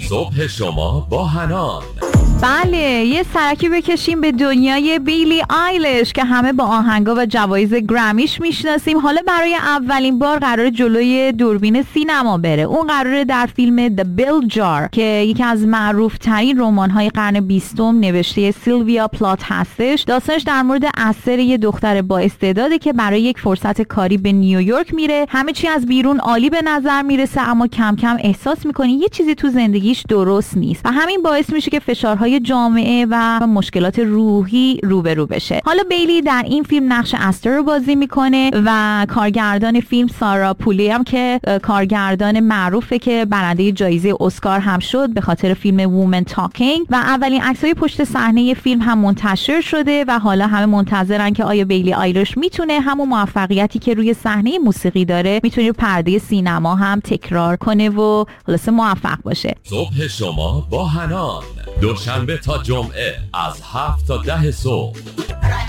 صبح شما با حنان. بله، یه سرکی بکشیم به دنیای بیلی آیلش که همه با آهنگا و جوایز گرمیش میشناسیم. حالا برای اولین بار قراره جلوی دوربین سینما بره. اون قراره در فیلم The Bell Jar که یکی از معروف ترین رمان‌های قرن 20 نوشته سیلویا پلات هستش، داستانش در مورد اثر یه دختر با استعداده که برای یک فرصت کاری به نیویورک میره. همه چی از بیرون عالی به نظر میرسه، اما کم کم احساس میکنه یه چیزی تو زندگیش درست نیست و همین باعث میشه که فشارهای جامعه و مشکلات روحی روبرو بشه. حالا بیلی در این فیلم نقش استر رو بازی میکنه و کارگردان فیلم سارا پولی هم که کارگردان معروفه که برنده جایزه اسکار هم شد به خاطر فیلم وومن تاکینگ و اولین عکسای پشت صحنه فیلم هم منتشر شده و حالا همه منتظرن که آیا بیلی آیلش میتونه همون موفقیتی که روی صحنه موسیقی داره میتونه پرده سینما هم تکرار کنه و خلاص موفق باشه. صبح شما با حنان، دوشنبه تا جمعه از 7 تا 10 صبح.